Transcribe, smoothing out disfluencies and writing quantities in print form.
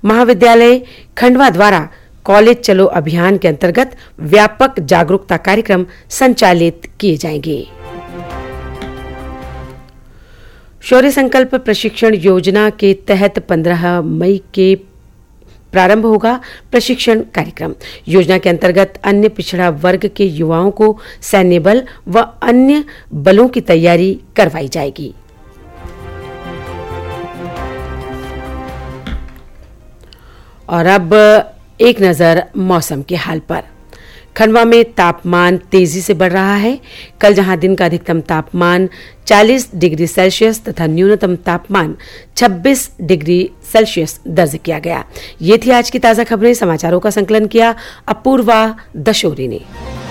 महाविद्यालय खंडवा द्वारा कॉलेज चलो अभियान के अंतर्गत व्यापक जागरूकता कार्यक्रम संचालित किए जाएंगे। शौर्य संकल्प प्रशिक्षण योजना के तहत 15 मई के प्रारंभ होगा प्रशिक्षण कार्यक्रम। योजना के अंतर्गत अन्य पिछड़ा वर्ग के युवाओं को सैन्य बल व अन्य बलों की तैयारी करवाई जाएगी। और अब एक नजर मौसम के हाल पर। खंडवा में तापमान तेजी से बढ़ रहा है। कल जहां दिन का अधिकतम तापमान 40 डिग्री सेल्सियस तथा न्यूनतम तापमान 26 डिग्री सेल्सियस दर्ज किया गया। ये थी आज की ताजा खबरें। समाचारों का संकलन किया अपूर्वा दशोरी ने।